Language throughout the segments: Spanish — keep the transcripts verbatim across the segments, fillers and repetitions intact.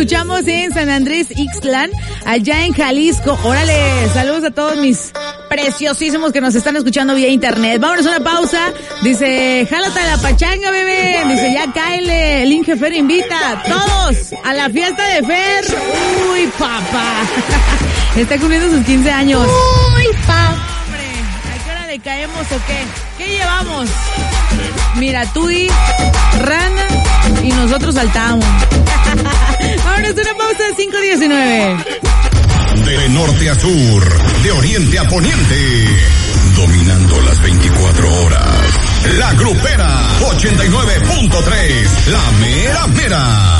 escuchamos en San Andrés Ixtlán, allá en Jalisco. Órale, saludos a todos mis preciosísimos que nos están escuchando vía internet. Vámonos a una pausa. Dice, jálate a la pachanga, bebé. Dice, ya cáele, el Inge Fer invita. Todos a la fiesta de Fer. Uy, papá. Está cumpliendo sus quince años. Uy, papá. Hombre, ¿a qué hora le caemos o qué? ¿Qué llevamos? Mira, tú y Rana y nosotros saltamos. Ahora es una pausa de cinco diecinueve. De norte a sur, de oriente a poniente, dominando las veinticuatro horas. La Grupera ochenta y nueve punto tres, la mera mera.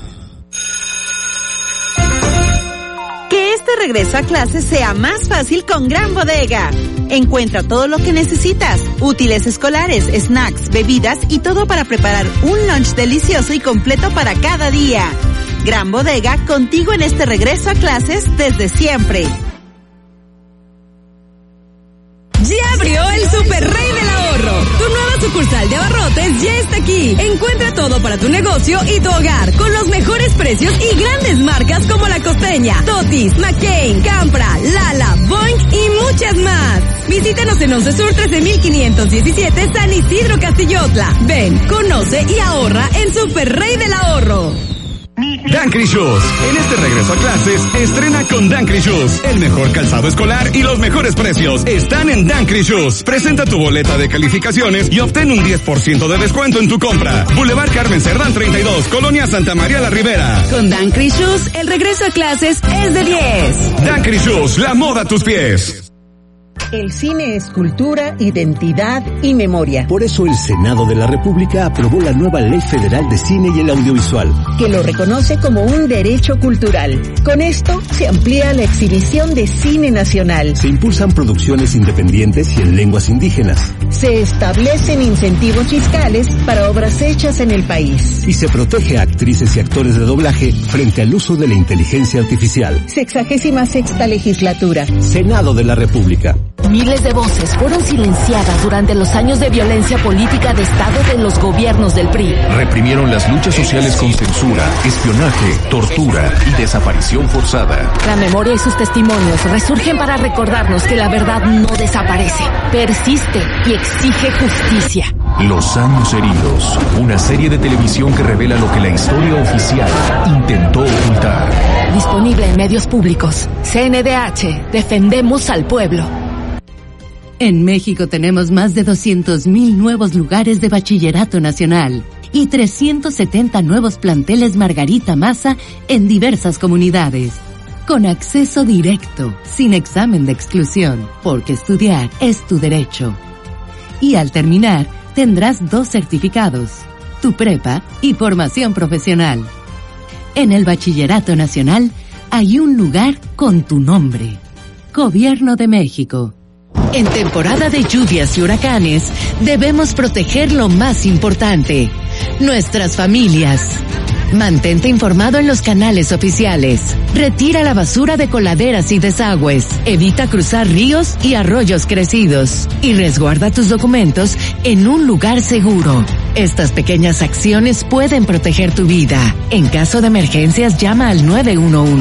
Que este regreso a clases sea más fácil con Gran Bodega. Encuentra todo lo que necesitas, útiles escolares, snacks, bebidas y todo para preparar un lunch delicioso y completo para cada día. Gran Bodega, contigo en este regreso a clases desde siempre. Ya abrió el Super Rey del Ahorro. Tu nueva sucursal de abarrotes ya está aquí. Encuentra todo para tu negocio y tu hogar con los mejores precios y grandes marcas como La Costeña, Totis, McCain, Campra, Lala, Boing y muchas más. Visítanos en once Sur trece mil quinientos diecisiete San Isidro Castillotla. Ven, conoce y ahorra en Super Rey del Ahorro. Dankri Shoes. En este regreso a clases, estrena con Dankri Shoes. El mejor calzado escolar y los mejores precios están en Dankri Shoes. Presenta tu boleta de calificaciones y obtén un diez por ciento de descuento en tu compra. Boulevard Carmen Cerdán treinta y dos, Colonia Santa María la Ribera. Con Dankri Shoes, el regreso a clases es de diez. Dankri Shoes, la moda a tus pies. El cine es cultura, identidad y memoria. Por eso el Senado de la República aprobó la nueva Ley Federal de Cine y el Audiovisual, que lo reconoce como un derecho cultural. Con esto se amplía la exhibición de cine nacional. Se impulsan producciones independientes y en lenguas indígenas. Se establecen incentivos fiscales para obras hechas en el país. Y se protege a actrices y actores de doblaje frente al uso de la inteligencia artificial. Sexagésima sexta legislatura. Senado de la República. Miles de voces fueron silenciadas durante los años de violencia política de Estado de los gobiernos del P R I. Reprimieron las luchas sociales con censura, espionaje, tortura y desaparición forzada. La memoria y sus testimonios resurgen para recordarnos que la verdad no desaparece, persiste y exige justicia. Los años heridos, una serie de televisión que revela lo que la historia oficial intentó ocultar. Disponible en medios públicos. C N D H, defendemos al pueblo. En México tenemos más de doscientos mil nuevos lugares de bachillerato nacional y trescientos setenta nuevos planteles Margarita Maza en diversas comunidades. Con acceso directo, sin examen de exclusión, porque estudiar es tu derecho. Y al terminar, tendrás dos certificados, tu prepa y formación profesional. En el Bachillerato Nacional hay un lugar con tu nombre. Gobierno de México. En temporada de lluvias y huracanes, debemos proteger lo más importante, nuestras familias. Mantente informado en los canales oficiales. Retira la basura de coladeras y desagües. Evita cruzar ríos y arroyos crecidos. Y resguarda tus documentos en un lugar seguro. Estas pequeñas acciones pueden proteger tu vida. En caso de emergencias, llama al nueve uno uno.